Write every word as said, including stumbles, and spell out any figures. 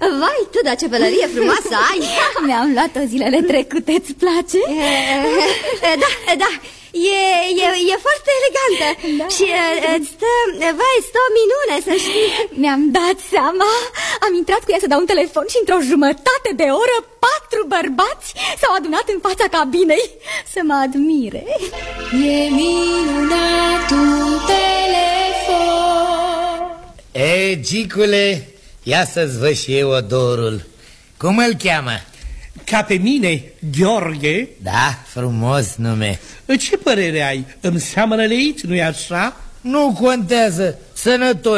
Vai, tu, dar ce pălărie frumoasă ai! Mi-am luat-o zilele trecute, îți place? Da, da, e, e, e foarte elegantă. Da. Și îți stă, vai, stă o minune, să știi. Mi-am dat seama. Am intrat cu ea să dau un telefon și într-o jumătate de oră patru bărbați s-au adunat în fața cabinei să mă admire. E minunat un telefon. E, Gicule, ia să-ți văd și eu odorul. Cum îl cheamă? Ca pe mine, Gheorghe. Da, frumos nume. Ce părere ai? Îmi seamănă leit, nu-i așa? Nu contează, sănătos